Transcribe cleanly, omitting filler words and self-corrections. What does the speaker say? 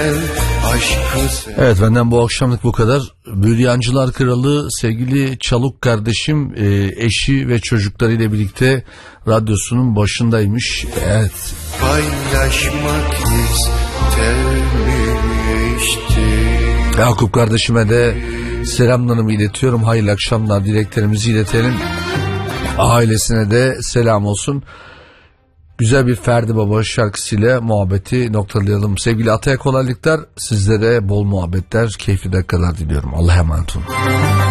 Evet, benden bu akşamlık bu kadar. Büryancılar Kralı sevgili Çaluk kardeşim eşi ve çocuklarıyla birlikte radyosunun başındaymış. Evet. Paylaşmak istermiştim. Yakup kardeşime de selamlarımı iletiyorum. Hayırlı akşamlar dileklerimizi iletelim. Ailesine de selam olsun. Güzel bir Ferdi Baba şarkısıyla muhabbeti noktalayalım. Sevgili Atay'a kolaylıklar, sizlere bol muhabbetler, keyifli dakikalar diliyorum. Allah'a emanet olun.